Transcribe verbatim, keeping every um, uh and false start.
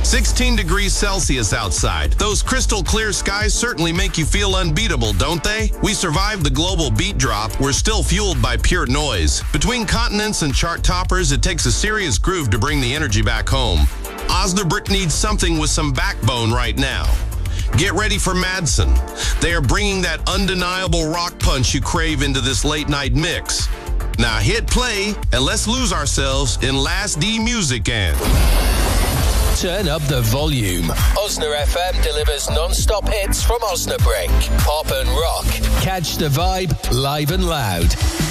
sixteen degrees Celsius outside. Those crystal clear skies certainly make you feel unbeatable, don't they? We survived the global beat drop. We're still fueled by pure noise. Between continents and chart toppers, it takes a serious groove to bring the energy back home. Osnabrück needs something with some backbone right now. Get ready for Madsen. They are bringing that undeniable rock punch you crave into this late night mix. Now hit play and let's lose ourselves in Last D music and... Turn up the volume. Osna F M delivers non-stop hits from Osnabrück. Pop and rock. Catch the vibe live and loud.